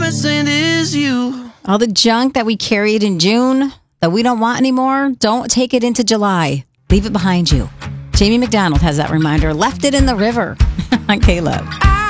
missing is you. All the junk that we carried in June that we don't want anymore, don't take it into July. Leave it behind you. Jamie McDonald has that reminder. Left it in the river on Caleb.